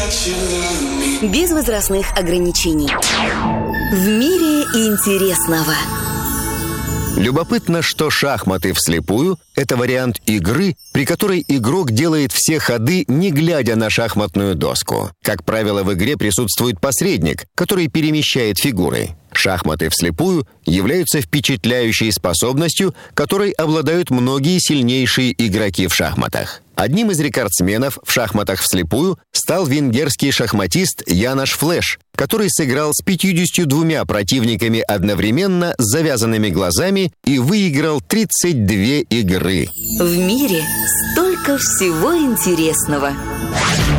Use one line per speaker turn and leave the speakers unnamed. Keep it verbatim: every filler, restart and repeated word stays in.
Без возрастных ограничений. В мире интересного.
Любопытно, что шахматы вслепую – это вариант игры, при которой игрок делает все ходы, не глядя на шахматную доску. Как правило, в игре присутствует посредник, который перемещает фигуры. Шахматы вслепую являются впечатляющей способностью, которой обладают многие сильнейшие игроки в шахматах. Одним из рекордсменов в шахматах вслепую стал венгерский шахматист Янош Флеш, который сыграл с пятьюдесятью двумя противниками одновременно с завязанными глазами и выиграл тридцать две игры.
В мире столько всего интересного.